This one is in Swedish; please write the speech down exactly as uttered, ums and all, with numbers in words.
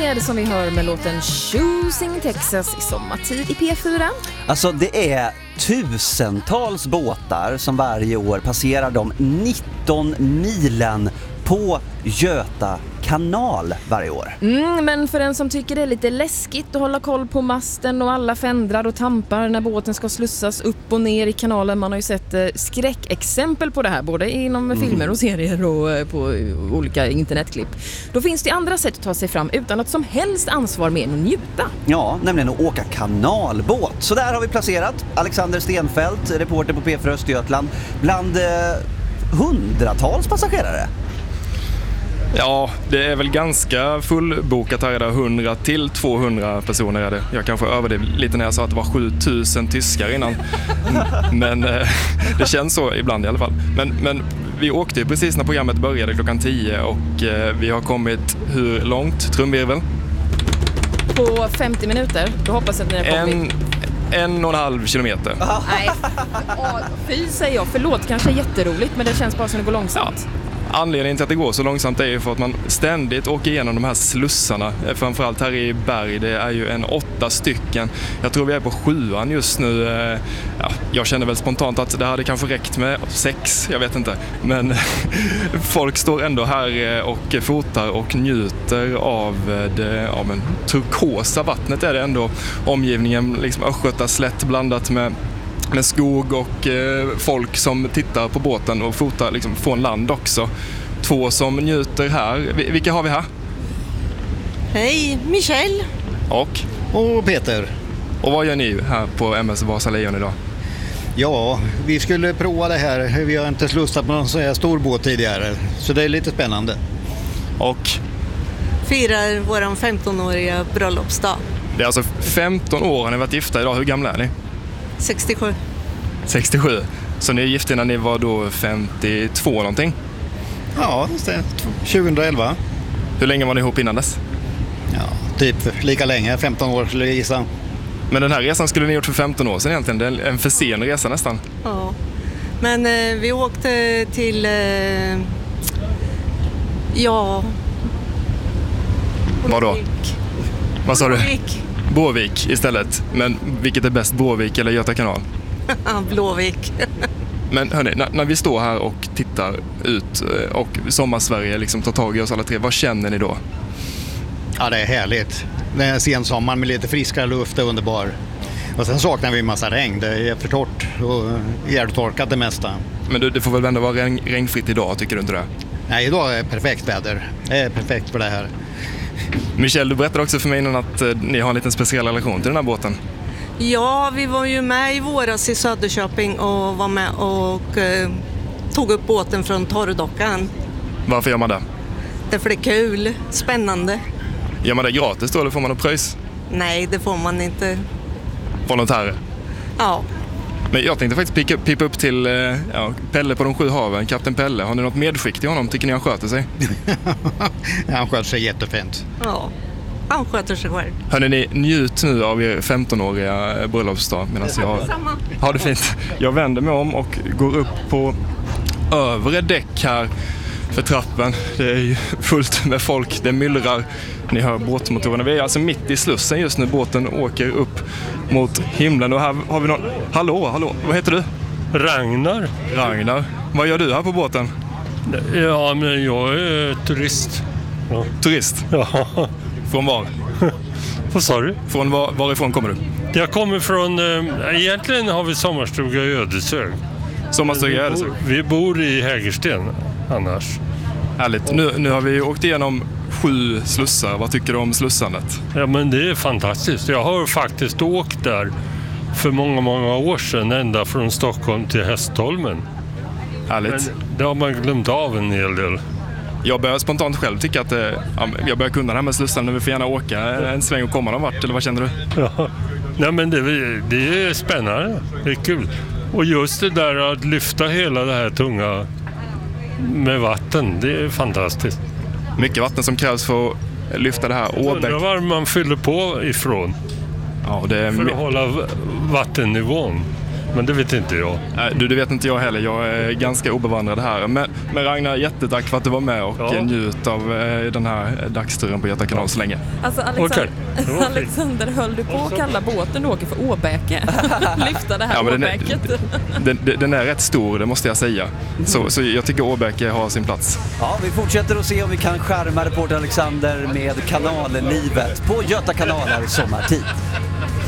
Fred som vi hör med låten Choosing Texas i sommartid i P fyra. Alltså det är tusentals båtar som varje år passerar de nitton milen på Göta kanal varje år. Mm, men för den som tycker det är lite läskigt att hålla koll på masten och alla fändrar och tampar när båten ska slussas upp och ner i kanalen. Man har ju sett eh, skräckexempel på det här, både inom mm. filmer och serier och eh, på uh, olika internetklipp. Då finns det andra sätt att ta sig fram utan att som helst ansvar med att njuta. Ja, nämligen att åka kanalbåt. Så där har vi placerat Alexander Stenfeldt, reporter på P fyra Östergötland, bland eh, hundratals passagerare. Ja, det är väl ganska fullbokat här idag, hundra till tvåhundra personer är det. Jag kanske överdrev lite när jag sa att det var sjutusen tyskar innan. Men eh, det känns så ibland i alla fall. Men, men vi åkte ju precis när programmet började klockan tio och eh, vi har kommit hur långt, trumvirvel? På femtio minuter, då hoppas jag att ni har kommit. En, en och en halv kilometer. Nej, Åh, fy säger jag. Förlåt, kanske jätteroligt, men det känns bara som det går långsamt. Ja. Anledningen till att det går så långsamt är ju för att man ständigt åker igenom de här slussarna. Framförallt här i Berg, det är ju en åtta stycken. Jag tror vi är på sjuan just nu. Ja, jag känner väl spontant att det hade kanske räckt med sex, jag vet inte. Men folk står ändå här och fotar och njuter av det ja, men, turkosa vattnet är det ändå. Omgivningen, liksom Östgöta slätt blandat med med skog och eh, folk som tittar på båten och fotar liksom från land också. Två som njuter här. Vilka har vi här? Hej, Michelle. Och? Och Peter. Och vad gör ni här på M S Vasa Lejon idag? Ja, vi skulle prova det här. Vi har inte slussat på någon sån här stor båt tidigare. Så det är lite spännande. Och? Firar våran femtonåriga bröllopsdag. Det är alltså femton år har ni varit gifta idag. Hur gamla är ni? sextiosju. sextiosju. Så ni är gifta när ni var då femtiotvå någonting? Ja, tjugohundraelva. Hur länge var ni ihop innan dess? Ja, typ lika länge, femton år skulle jag gissa. Men den här resan skulle ni gjort för femton år sedan egentligen. Det är en för sen resa nästan. Ja, men eh, vi åkte till... Eh, ja... Vadå? Vad sa du? Borvik. Borvik istället. Men vilket är bäst, Borvik eller Göta kanal? Blåvik. Men hörni, när, när vi står här och tittar ut och Sommarsverige liksom tar tag i oss alla tre, vad känner ni då? Ja, det är härligt. Det är sensommaren med lite friskare luft är underbar. Och sen saknar vi en massa regn. Det är för torrt och ihjältorkat det mesta. Men du, det får väl ändå vara regn, regnfritt idag, tycker du inte det? Nej, idag är perfekt väder. Det är perfekt för det här. Michelle, du berättade också för mig innan att eh, ni har en liten speciell relation till den här båten. Ja, vi var ju med i våras i Söderköping och var med och eh, tog upp båten från torrdockan. Varför gör man det? Därför det är kul, spännande. Gör man det gratis då eller får man något pröjs? Nej, det får man inte. Volontärer? Ja. Men jag tänkte faktiskt pipa, pipa upp till eh, ja, Pelle på de sju haven, Kapten Pelle. Har ni något medskick till honom? Tycker ni han sköter sig? Han sköter sig jättefint. Ja, han sköter sig själv. Hörrni, ni njut nu av er femtonåriga bröllopsdag medan jag har det fint. Jag vänder mig om och går upp på övre däck här för trappen. Det är ju fullt med folk, det myllrar. Ni hör båtmotorerna. Vi är alltså mitt i slussen just nu. Båten åker upp mot himlen och här har vi någon... Hallå, hallå, vad heter du? Ragnar. Ragnar. Vad gör du här på båten? Ja, men jag är turist. Ja. Turist? Ja. Från var? Vad sa du? Från var, varifrån kommer du? Jag kommer från... Äh, egentligen har vi sommarstuga i Ödeshög. Sommarstuga i Ödeshög? Vi bor i Hägersten annars. Härligt. Nu, nu har vi åkt igenom sju slussar. Vad tycker du om slussandet? Ja, men det är fantastiskt. Jag har faktiskt åkt där för många, många år sedan. Ända från Stockholm till Hästholmen. Härligt. Men det har man glömt av en hel del. Jag börjar spontant själv tycka att eh, jag börjar kunna det här med slussan. Men vi får gärna åka en sväng och komma någon vart. Eller vad känner du? Ja. Nej, men det, det är spännande. Det är kul. Och just det där att lyfta hela det här tunga med vatten, det är fantastiskt. Mycket vatten som krävs för att lyfta det här åbäck. Undrar var man fyller på ifrån. Ja, det är för att hålla vattennivån. Men det vet inte jag. Nej, du, det vet inte jag heller. Jag är ganska obevandrad här. Men, men Ragnar, jättetack för att du var med och Ja. njut av eh, den här dagsturen på Göta kanal så länge. Alltså Alexander, Okej, det var fint. Alexander, höll du på att kalla båten du åker för Åbäke? Lyfta det här Ja, men den är- Åbäket. Den, den är rätt stor, det måste jag säga. Så, så jag tycker Åbäke har sin plats. Ja, vi fortsätter att se om vi kan skärma reporter Alexander med kanallivet på Göta kanaler sommartid.